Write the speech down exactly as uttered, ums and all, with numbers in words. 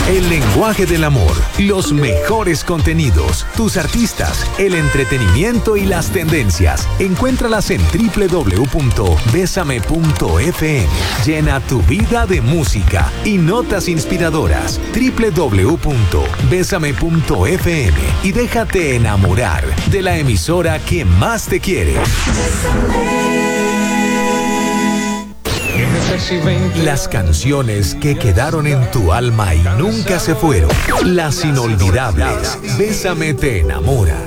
El lenguaje del amor, los mejores contenidos, tus artistas, el entretenimiento y las tendencias. Encuéntralas en doble u doble u doble u punto besame punto efe eme. Llena tu vida de música y notas inspiradoras. doble u doble u doble u punto besame punto efe eme y déjate enamorar de la emisora que más te quiere. Las canciones que quedaron en tu alma y nunca se fueron. Las inolvidables. Bésame te enamora.